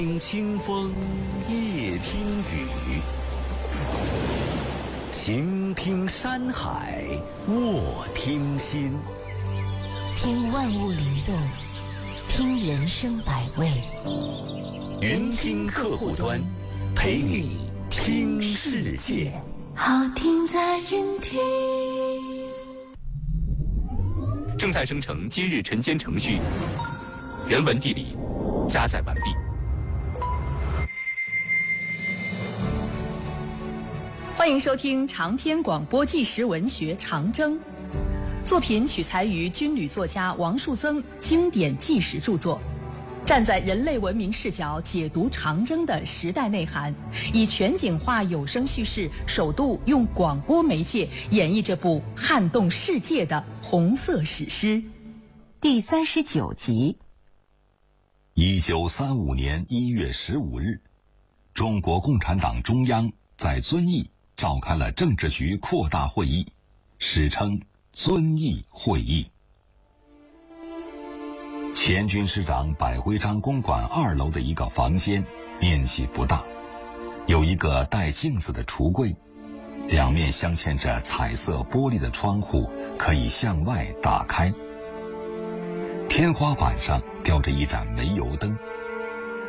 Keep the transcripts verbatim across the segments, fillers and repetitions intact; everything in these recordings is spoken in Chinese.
听清风，夜听雨，行听山海，卧听心。 听万物灵动，听人生百味。 云听客户端，陪你听世界。 好听在云听。 正在生成今日晨间程序，人文地理加载完毕。 欢迎收听长篇广播纪实文学《长征》，作品取材于军旅作家王树增经典纪实著作，站在人类文明视角解读长征的时代内涵，以全景化有声叙事，首度用广播媒介演绎这部撼动世界的红色史诗。 第三十九集。 一九三五年一月十五日，中国共产党中央在遵义召开了政治局扩大会议，史称遵义会议。前军师长百徽章公馆二楼的一个房间，面积不大，有一个带镜子的橱柜，两面镶嵌着彩色玻璃的窗户可以向外打开。天花板上吊着一盏煤油灯。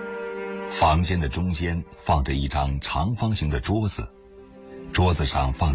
房间的中间放着一张长方形的桌子，桌子上放着